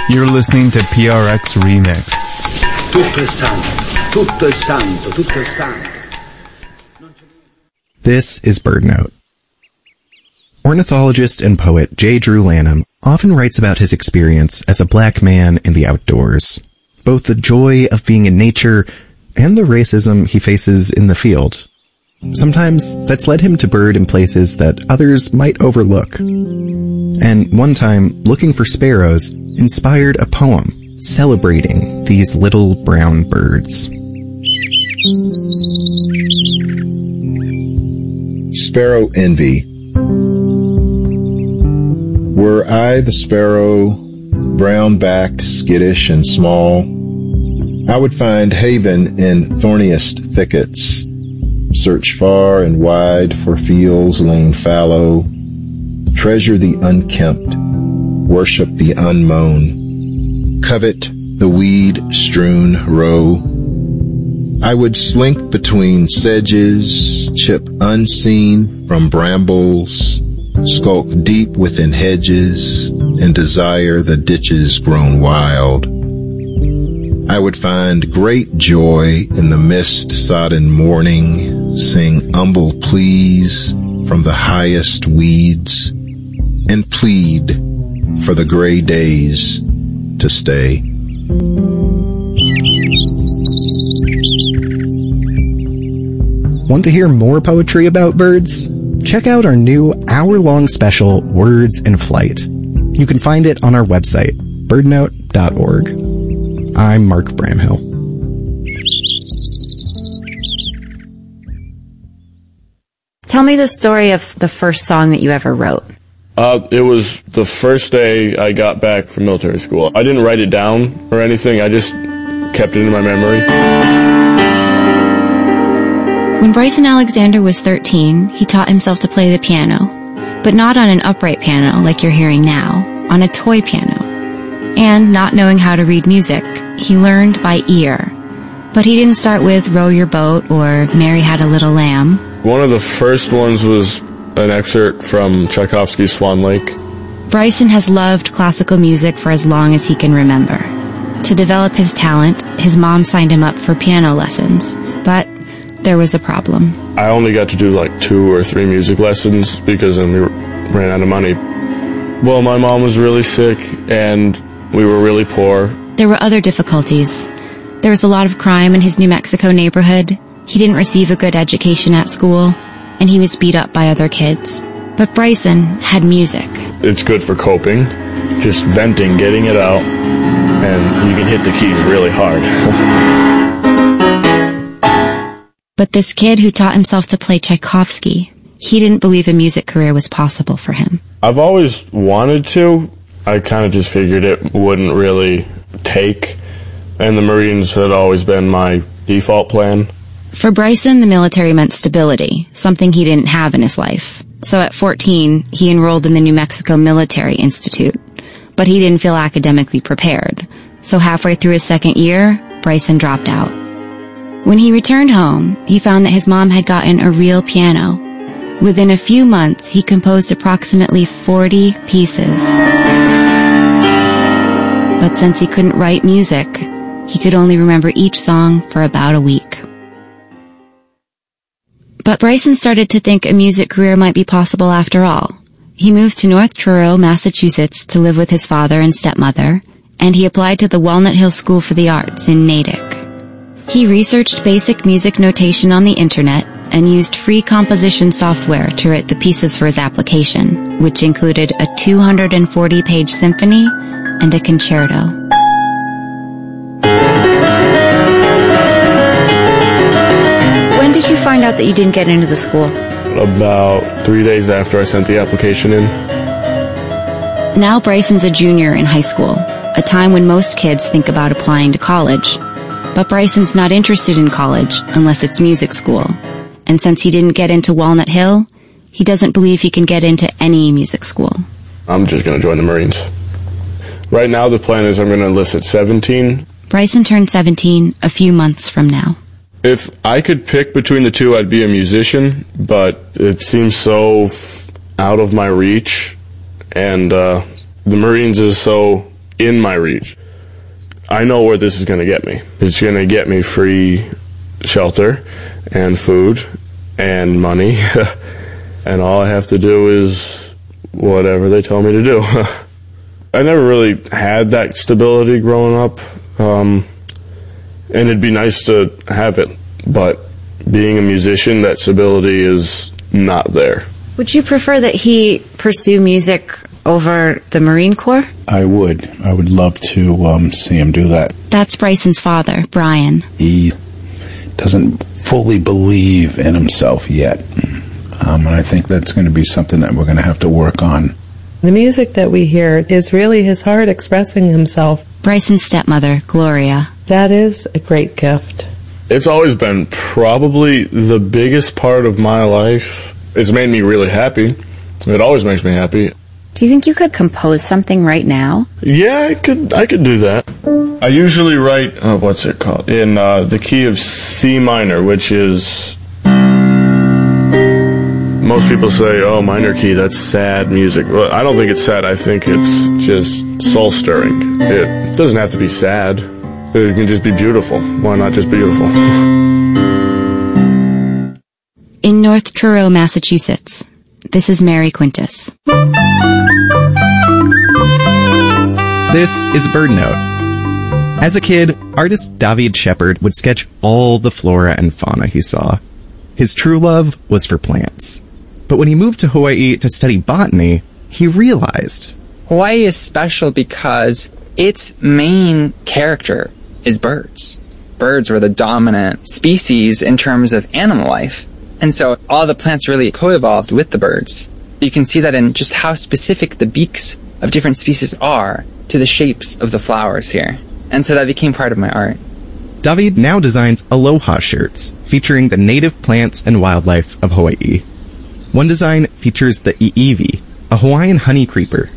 You're listening to PRX Remix. Tutto è santo, tutto è santo, tutto è santo. This is BirdNote. Ornithologist and poet J. Drew Lanham often writes about his experience as a black man in the outdoors, both the joy of being in nature and the racism he faces in the field. Sometimes that's led him to bird in places that others might overlook. And one time, looking for sparrows inspired a poem celebrating these little brown birds. Sparrow Envy. Were I the sparrow, brown-backed, skittish, and small, I would find haven in thorniest thickets, search far and wide for fields lain fallow, treasure the unkempt, worship the unmown, covet the weed-strewn row. I would slink between sedges, chip unseen from brambles, skulk deep within hedges, and desire the ditches grown wild. I would find great joy in the mist-sodden morning, sing humble pleas from the highest weeds, and plead for the gray days to stay. Want to hear more poetry about birds? Check out our new hour-long special, Words in Flight. You can find it on our website, birdnote.org. I'm Mark Bramhill. Tell me the story of the first song that you ever wrote. It was the first day I got back from military school. I didn't write it down or anything. I just kept it in my memory. When Bryson Alexander was 13, he taught himself to play the piano, but not on an upright piano like you're hearing now, on a toy piano. And not knowing how to read music, he learned by ear. But he didn't start with Row Your Boat or Mary Had a Little Lamb. One of the first ones was an excerpt from Tchaikovsky's Swan Lake. Bryson has loved classical music for as long as he can remember. To develop his talent, his mom signed him up for piano lessons, but there was a problem. I only got to do like 2 or 3 music lessons because then we ran out of money. Well, my mom was really sick and we were really poor. There were other difficulties. There was a lot of crime in his New Mexico neighborhood. He didn't receive a good education at school, and he was beat up by other kids. But Bryson had music. It's good for coping, just venting, getting it out, and you can hit the keys really hard. But this kid who taught himself to play Tchaikovsky, he didn't believe a music career was possible for him. I've always wanted to. I kind of just figured it wouldn't really take, and the Marines had always been my default plan. For Bryson, the military meant stability, something he didn't have in his life. So at 14, he enrolled in the New Mexico Military Institute. But he didn't feel academically prepared. So halfway through his second year, Bryson dropped out. When he returned home, he found that his mom had gotten a real piano. Within a few months, he composed approximately 40 pieces. But since he couldn't write music, he could only remember each song for about a week. But Bryson started to think a music career might be possible after all. He moved to North Truro, Massachusetts to live with his father and stepmother, and he applied to the Walnut Hill School for the Arts in Natick. He researched basic music notation on the internet and used free composition software to write the pieces for his application, which included a 240-page symphony and a concerto. When did you find out that you didn't get into the school? About 3 days after I sent the application in. Now Bryson's a junior in high school, a time when most kids think about applying to college. But Bryson's not interested in college unless it's music school. And since he didn't get into Walnut Hill, he doesn't believe he can get into any music school. I'm just going to join the Marines. Right now the plan is I'm going to enlist at 17. Bryson turned 17 a few months from now. If I could pick between the two, I'd be a musician, but it seems so out of my reach, and the Marines is so in my reach. I know where this is going to get me. It's going to get me free shelter and food and money. And all I have to do is whatever they tell me to do. I never really had that stability growing up. And it'd be nice to have it. But being a musician, that stability is not there. Would you prefer that he pursue music over the Marine Corps? I would. I would love to see him do that. That's Bryson's father, Brian. He doesn't fully believe in himself yet. And I think that's going to be something that we're going to have to work on. The music that we hear is really his heart expressing himself. Bryson's stepmother, Gloria. That is a great gift. It's always been probably the biggest part of my life. It's made me really happy. It always makes me happy. Do you think you could compose something right now? Yeah, I could do that. I usually write, what's it called? In the key of C minor, which is... Most people say, oh, minor key, that's sad music. Well, I don't think it's sad. I think it's just soul-stirring. It doesn't have to be sad. It can just be beautiful. Why not just beautiful? In North Truro, Massachusetts, this is Mary Quintus. This is Bird Note. As a kid, artist David Shepard would sketch all the flora and fauna he saw. His true love was for plants. But when he moved to Hawaii to study botany, he realized Hawaii is special because its main character is birds. Birds were the dominant species in terms of animal life. And so all the plants really co-evolved with the birds. You can see that in just how specific the beaks of different species are to the shapes of the flowers here. And so that became part of my art. David now designs aloha shirts featuring the native plants and wildlife of Hawaii. One design features the iiwi, a Hawaiian honey creeper.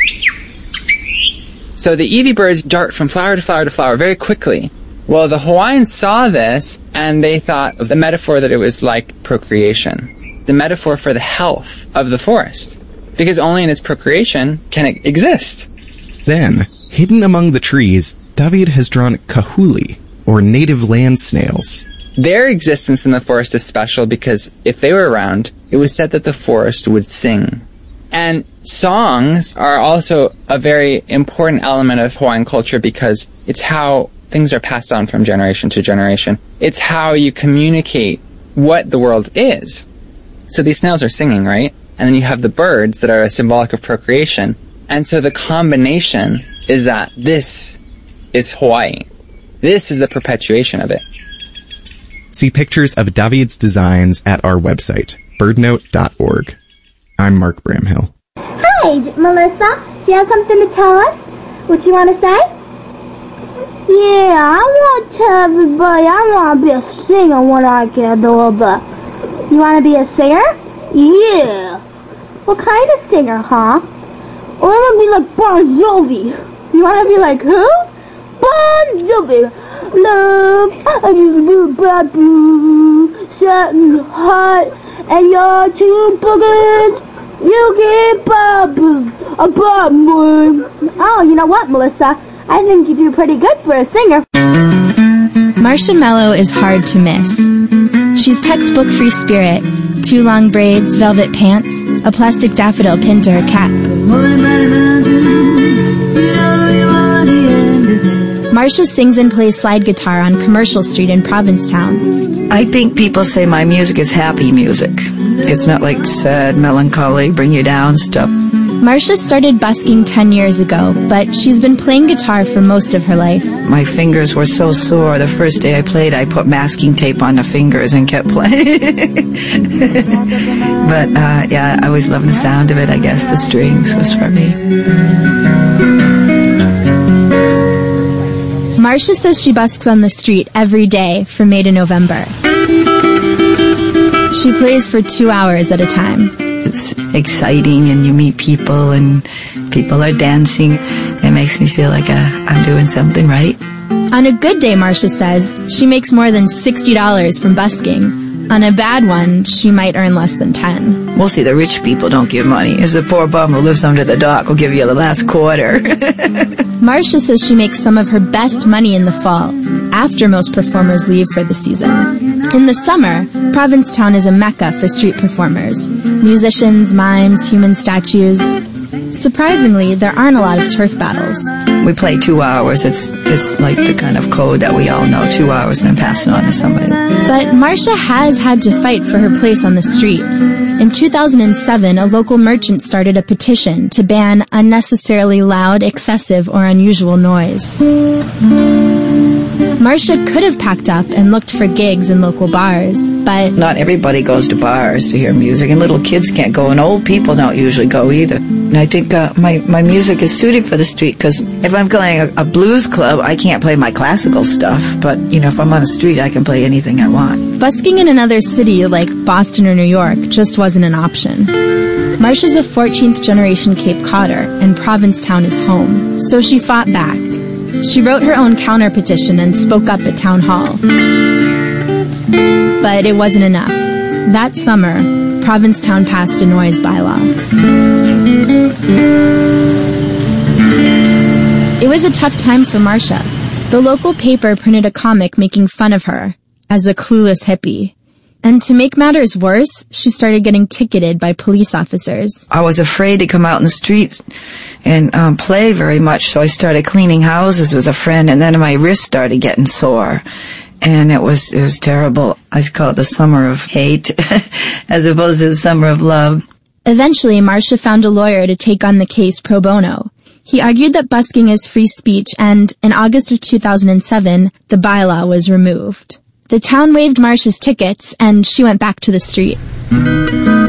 So the iiwi birds dart from flower to flower to flower very quickly. Well, the Hawaiians saw this, and they thought of the metaphor that it was like procreation. The metaphor for the health of the forest. Because only in its procreation can it exist. Then, hidden among the trees, David has drawn kahuli, or native land snails. Their existence in the forest is special because if they were around, it was said that the forest would sing. And songs are also a very important element of Hawaiian culture because it's how things are passed on from generation to generation. It's how you communicate what the world is. So these snails are singing, right? And then you have the birds that are symbolic of procreation. And so the combination is that this is Hawaii. This is the perpetuation of it. See pictures of David's designs at our website, birdnote.org. I'm Mark Bramhill. Hi, Melissa. Do you have something to tell us? What you want to say? Yeah, I want to tell everybody I want to be a singer when I get older. You want to be a singer? Yeah. What kind of singer, huh? Or I want to be like Bon Jovi. You want to be like who? Bon Jovi. Love, certain hot, and you're too boogers. You get bubbles, a bubble. Oh, you know what, Melissa? I think you do pretty good for a singer. Marsha Mello is hard to miss. She's textbook free spirit, 2 long braids, velvet pants, a plastic daffodil pinned to her cap. Marsha sings and plays slide guitar on Commercial Street in Provincetown. I think people say my music is happy music. It's not like sad, melancholy, bring you down stuff. Marsha started busking 10 years ago, but she's been playing guitar for most of her life. My fingers were so sore. The first day I played, I put masking tape on the fingers and kept playing. But, yeah, I always loved the sound of it, I guess. The strings was for me. Marsha says she busks on the street every day from May to November. She plays for 2 hours at a time. It's exciting, and you meet people, and people are dancing. It makes me feel like I'm doing something right. On a good day, Marsha says, she makes more than $60 from busking. On a bad one, she might earn less than 10. Mostly the rich people don't give money. It's the poor bum who lives under the dock who'll give you the last quarter. Marcia says she makes some of her best money in the fall, after most performers leave for the season. In the summer, Provincetown is a mecca for street performers. Musicians, mimes, human statues. Surprisingly, there aren't a lot of turf battles. We play 2 hours. It's like the kind of code that we all know, 2 hours and then pass it on to somebody. But Marcia has had to fight for her place on the street. In 2007, a local merchant started a petition to ban unnecessarily loud, excessive, or unusual noise. Marcia could have packed up and looked for gigs in local bars, but not everybody goes to bars to hear music, and little kids can't go, and old people don't usually go either. And I think my music is suited for the street, because if I'm playing a blues club, I can't play my classical stuff, but, if I'm on the street, I can play anything I want. Busking in another city like Boston or New York just wasn't an option. Marcia's a 14th generation Cape Codder, and Provincetown is home, so she fought back. She wrote her own counter petition and spoke up at town hall. But it wasn't enough. That summer, Provincetown passed a noise bylaw. It was a tough time for Marcia. The local paper printed a comic making fun of her as a clueless hippie. And to make matters worse, she started getting ticketed by police officers. I was afraid to come out in the street and play very much, so I started cleaning houses with a friend, and then my wrist started getting sore. And it was terrible. I call it the summer of hate as opposed to the summer of love. Eventually, Marcia found a lawyer to take on the case pro bono. He argued that busking is free speech, and in August of 2007, the bylaw was removed. The town waived Marcia's tickets, and she went back to the street.